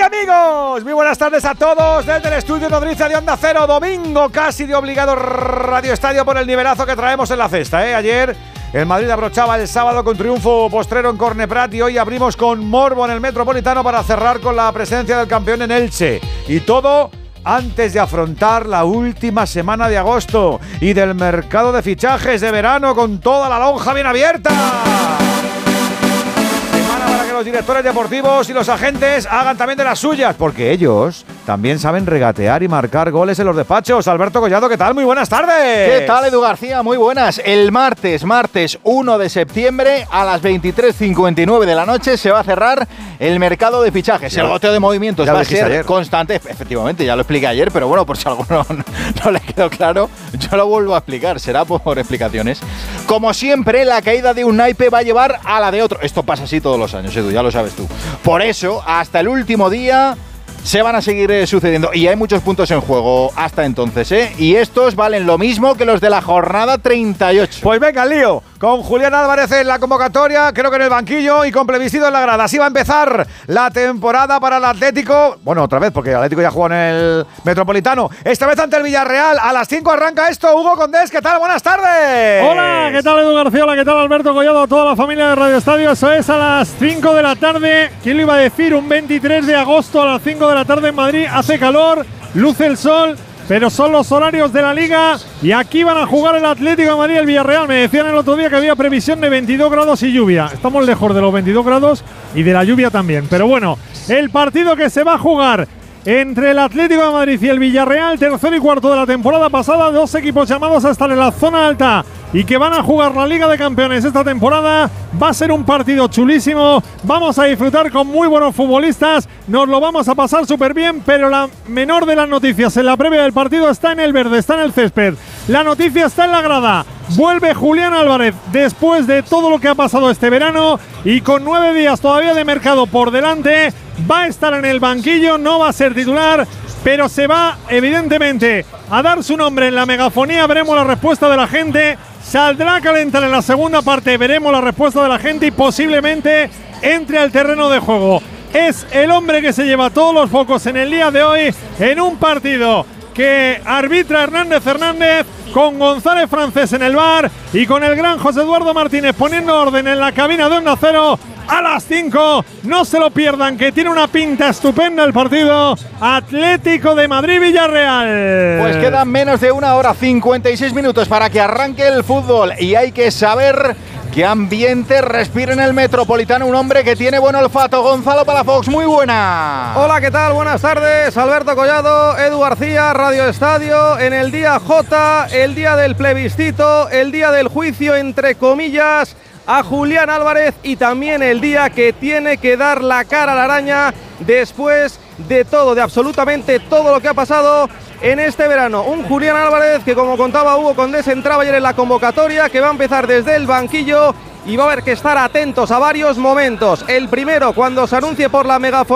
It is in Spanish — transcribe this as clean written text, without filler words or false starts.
amigos, muy buenas tardes a todos desde el estudio Nodriza de Onda Cero. Domingo casi de obligado Radio Estadio por el nivelazo que traemos en la cesta, Ayer el Madrid abrochaba el sábado con triunfo postrero en Corneprat y hoy abrimos con morbo en el Metropolitano para cerrar con la presencia del campeón en Elche. Y todo antes de afrontar la última semana de agosto y del mercado de fichajes de verano con toda la lonja bien abierta. Semana para que los directores deportivos y los agentes hagan también de las suyas, porque ellos también saben regatear y marcar goles en los despachos. Alberto Collado, ¿qué tal? Muy buenas tardes. ¿Qué tal, Edu García? Muy buenas. El martes 1 de septiembre a las 23:59 de la noche se va a cerrar el mercado de fichajes. El goteo de movimientos va a ser constante. Efectivamente, ya lo expliqué ayer, pero bueno, por si a alguno no le quedó claro, yo lo vuelvo a explicar. Será por explicaciones. Como siempre, la caída de un naipe va a llevar a la de otro. Esto pasa así todos los años, Edu, ya lo sabes tú. Por eso, hasta el último día se van a seguir sucediendo y hay muchos puntos en juego hasta entonces, y estos valen lo mismo que los de la jornada 38. Pues venga, el lío, con Julián Álvarez en la convocatoria, creo que en el banquillo y con plebiscito en la grada. Así va a empezar la temporada para el Atlético. Bueno, otra vez, porque el Atlético ya jugó en el Metropolitano. Esta vez ante el Villarreal. A las 5 arranca esto. Hugo Condés, ¿qué tal? Buenas tardes. Hola, ¿qué tal, Edu García? Hola, ¿qué tal, Alberto Collado? Toda la familia de Radio Estadio. Eso es a las 5 de la tarde. ¿Quién lo iba a decir? Un 23 de agosto a las 5 de la tarde en Madrid. Hace calor, luce el sol, pero son los horarios de la Liga y aquí van a jugar el Atlético de Madrid y el Villarreal. Me decían el otro día que había previsión de 22 grados y lluvia. Estamos lejos de los 22 grados y de la lluvia también. Pero bueno, el partido que se va a jugar entre el Atlético de Madrid y el Villarreal, tercero y cuarto de la temporada pasada, dos equipos llamados a estar en la zona alta y que van a jugar la Liga de Campeones esta temporada. Va a ser un partido chulísimo, vamos a disfrutar con muy buenos futbolistas, nos lo vamos a pasar súper bien, pero la menor de las noticias en la previa del partido está en el verde, está en el césped. La noticia está en la grada. Vuelve Julián Álvarez después de todo lo que ha pasado este verano y con 9 días todavía de mercado por delante. Va a estar en el banquillo, no va a ser titular, pero se va evidentemente a dar su nombre en la megafonía. Veremos la respuesta de la gente. Saldrá a calentar en la segunda parte, veremos la respuesta de la gente y posiblemente entre al terreno de juego. Es el hombre que se lleva todos los focos en el día de hoy en un partido que arbitra Hernández con González Francés en el bar y con el gran José Eduardo Martínez poniendo orden en la cabina de Onda Cero. A las 5, no se lo pierdan, que tiene una pinta estupenda el partido. Atlético de Madrid-Villarreal. Pues quedan menos de una hora, 56 minutos para que arranque el fútbol y hay que saber qué ambiente respira en el Metropolitano un hombre que tiene buen olfato. Gonzalo Palafox, muy buena. Hola, ¿qué tal? Buenas tardes. Alberto Collado, Edu García, Radio Estadio, en el día J, el día del plebiscito, el día del juicio, entre comillas, a Julián Álvarez y también el día que tiene que dar la cara a la araña después de todo, de absolutamente todo lo que ha pasado en este verano. Un Julián Álvarez que, como contaba Hugo Condés, entraba ayer en la convocatoria, que va a empezar desde el banquillo y va a haber que estar atentos a varios momentos. El primero, cuando se anuncie por la megafonía